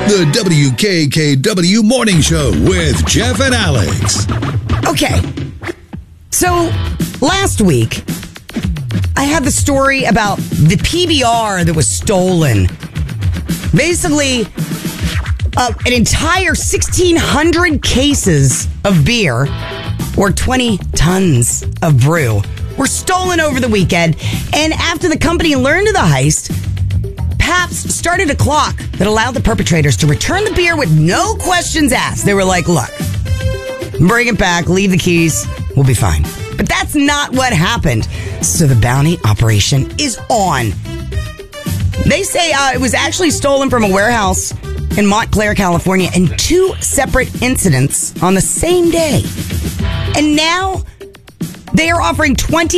The WKKW Morning Show with Jeff and Alex. Okay, so last week, I had the story about the PBR that was stolen. Basically, an entire 1,600 cases of beer, or 20 tons of brew, were stolen over the weekend. And after the company learned of the heist, Pabst started a clock that allowed the perpetrators to return the beer with no questions asked. They were like, look, bring it back, leave the keys, we'll be fine. But that's not what happened. So the bounty operation is on. They say it was actually stolen from a warehouse in Montclair, California, in 2 separate incidents on the same day. And now they are offering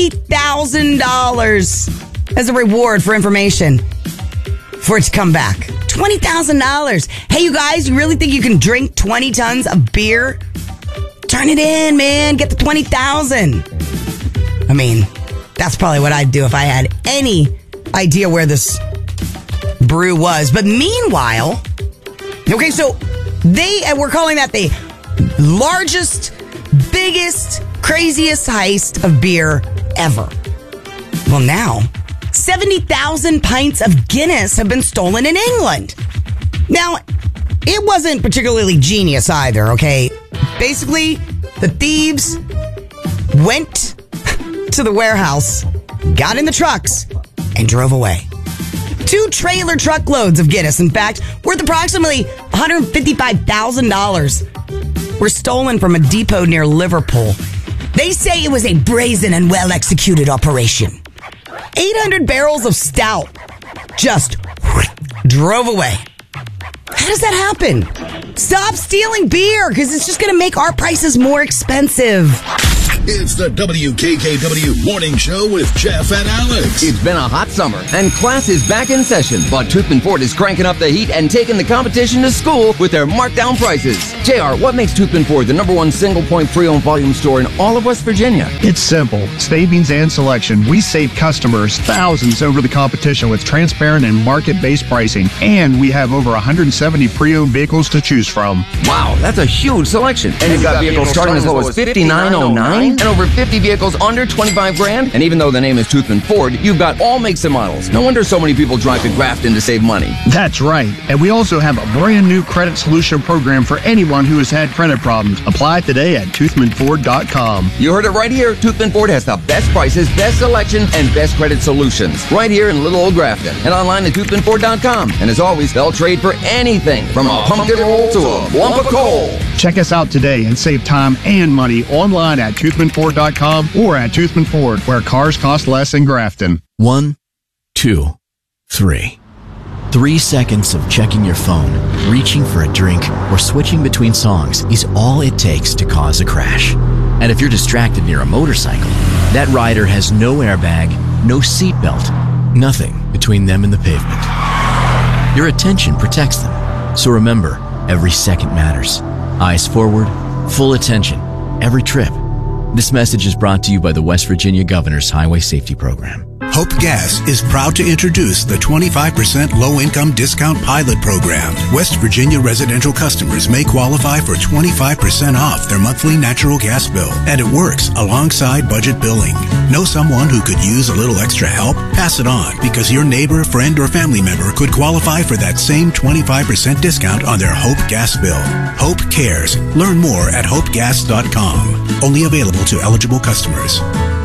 $20,000 as a reward for information for it to come back. $20,000. Hey, you guys, you really think you can drink 20 tons of beer? Turn it in, man. Get the $20,000. I mean, that's probably what I'd do if I had any idea where this brew was. But meanwhile, okay, so we're calling that the largest, biggest, craziest heist of beer ever. Well, now 70,000 pints of Guinness have been stolen in England. Now, it wasn't particularly genius either, okay? Basically, the thieves went to the warehouse, got in the trucks, and drove away. 2 trailer truckloads of Guinness, in fact, worth approximately $155,000, were stolen from a depot near Liverpool. They say it was a brazen and well-executed operation. 800 barrels of stout just drove away. How does that happen? Stop stealing beer, because it's just going to make our prices more expensive. It's the WKKW Morning Show with Jeff and Alex. It's been a hot summer, and class is back in session. But Toothman Ford is cranking up the heat and taking the competition to school with their markdown prices. JR, what makes Toothman Ford the #1 single-point pre-owned volume store in all of West Virginia? It's simple. Savings and selection. We save customers thousands over the competition with transparent and market-based pricing. And we have over 170 pre-owned vehicles to choose from. Wow, that's a huge selection. And you've got vehicles starting as low as $59,999 and over 50 vehicles under $25,000. And even though the name is Toothman Ford, you've got all makes and models. No wonder so many people drive to Grafton to save money. That's right. And we also have a brand new credit solution program for anyone who has had credit problems. Apply today at toothmanford.com. You heard it right here. Toothman Ford has the best prices, best selection, and best credit solutions. Right here in little old Grafton. And online at toothmanford.com. And as always, they'll trade for anything from a pumpkin roll to a lump of coal. Check us out today and save time and money online at toothmanford.com or at Toothman Ford, where cars cost less in Grafton. 1, 2, 3. 3 seconds of checking your phone, reaching for a drink, or switching between songs is all it takes to cause a crash. And if you're distracted near a motorcycle, that rider has no airbag, no seatbelt, nothing between them and the pavement. Your attention protects them. So remember, every second matters. Eyes forward, full attention, every trip. This message is brought to you by the West Virginia Governor's Highway Safety Program. Hope Gas is proud to introduce the 25% low-income discount pilot program. West Virginia residential customers may qualify for 25% off their monthly natural gas bill, and it works alongside budget billing. Know someone who could use a little extra help? Pass it on, because your neighbor, friend, or family member could qualify for that same 25% discount on their Hope Gas bill. Hope cares. Learn more at hopegas.com. Only available to eligible customers.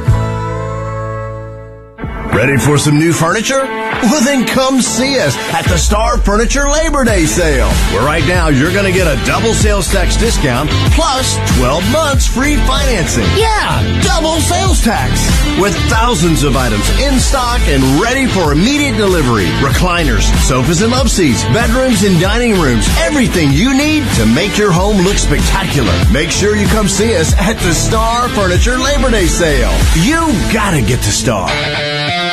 Ready for some new furniture? Well, then come see us at the Star Furniture Labor Day Sale, where right now you're going to get a double sales tax discount plus 12 months free financing. Yeah, double sales tax. With thousands of items in stock and ready for immediate delivery. Recliners, sofas and love seats, bedrooms and dining rooms. Everything you need to make your home look spectacular. Make sure you come see us at the Star Furniture Labor Day Sale. You gotta get to Star.